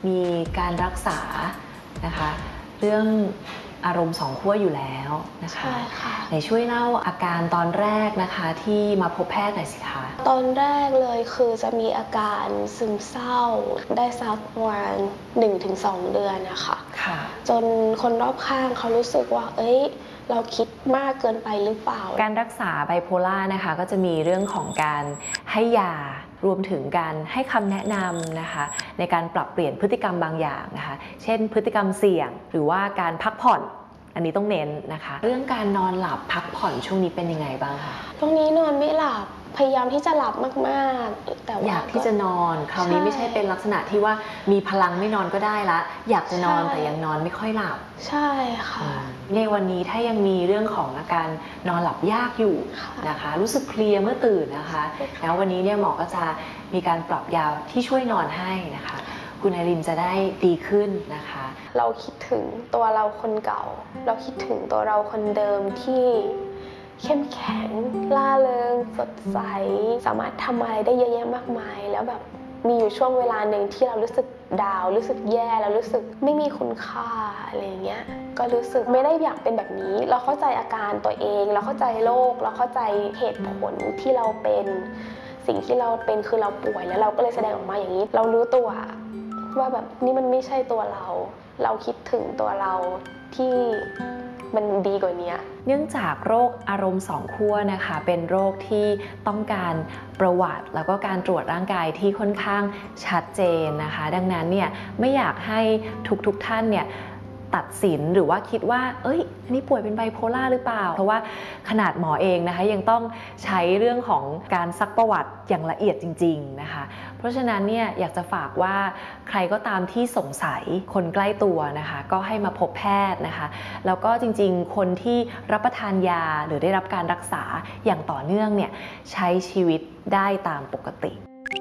มีการรักษานะคะเรื่องอารมณ์สองขั้วอยู่แล้วนะคะใช่ค่ะไหนช่วยเล่าอาการตอนแรกนะคะที่มาพบแพทย์หน่อยสิคะตอนแรกเลยคือจะมีอาการซึมเศร้าได้สักประมาณ 1-2 เดือนนะคะค่ะจนคนรอบข้างเขารู้สึกว่าเราคิดมากเกินไปหรือเปล่าการรักษาไบโพล่านะคะก็จะมีเรื่องของการให้ยารวมถึงการให้คำแนะนำนะคะในการปรับเปลี่ยนพฤติกรรมบางอย่างนะคะเช่นพฤติกรรมเสี่ยงหรือว่าการพักผ่อนอันนี้ต้องเน้นนะคะเรื่องการนอนหลับพักผ่อนช่วงนี้เป็นยังไงบ้างคะช่วงนี้นอนไม่หลับพยายามที่จะหลับมากๆแต่ว่าอยากที่จะนอนคราวนี้ไม่ใช่เป็นลักษณะที่ว่ามีพลังไม่นอนก็ได้ละอยากจะนอนแต่ยังนอนไม่ค่อยหลับใช่ค่ะในวันนี้ถ้ายังมีเรื่องของอาการนอนหลับยากอยู่นะคะรู้สึกเพลียเมื่อตื่นนะคะแล้ววันนี้เนี่ยหมอก็จะมีการปรับยาที่ช่วยนอนให้นะคะคุณไอรินจะได้ดีขึ้นนะคะเราคิดถึงตัวเราคนเก่าเราคิดถึงตัวเราคนเดิมที่เข้มแข็งล่าเริงสดใสสามารถทำอะไรได้เยอะแยะมากมายแล้วแบบมีอยู่ช่วงเวลาหนึ่งที่เรารู้สึกดาวรู้สึกแย่แล้วรู้สึกไม่มีคุณค่าอะไรเงี้ยก็รู้สึกไม่ได้อยากเป็นแบบนี้เราเข้าใจอาการตัวเองเราเข้าใจโรคเราเข้าใจเหตุผลที่เราเป็นสิ่งที่เราเป็นคือเราป่วยแล้วเราก็เลยแสดงออกมาอย่างนี้เรารู้ตัวว่าแบบนี่มันไม่ใช่ตัวเราคิดถึงตัวเราที่มันดีกว่านี้เนื่องจากโรคอารมณ์สองขั้วนะคะเป็นโรคที่ต้องการประวัติแล้วก็การตรวจร่างกายที่ค่อนข้างชัดเจนนะคะดังนั้นเนี่ยไม่อยากให้ทุกท่านเนี่ยตัดสินหรือว่าคิดว่าอันนี้ป่วยเป็นไบโพล่าหรือเปล่าเพราะว่าขนาดหมอเองนะคะยังต้องใช้เรื่องของการซักประวัติอย่างละเอียดจริงๆนะคะเพราะฉะนั้นเนี่ยอยากจะฝากว่าใครก็ตามที่สงสัยคนใกล้ตัวนะคะก็ให้มาพบแพทย์นะคะแล้วก็จริงๆคนที่รับประทานยาหรือได้รับการรักษาอย่างต่อเนื่องเนี่ยใช้ชีวิตได้ตามปกติ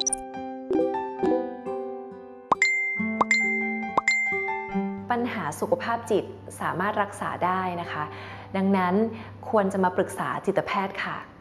ปัญหาสุขภาพจิตสามารถรักษาได้นะคะดังนั้นควรจะมาปรึกษาจิตแพทย์ค่ะ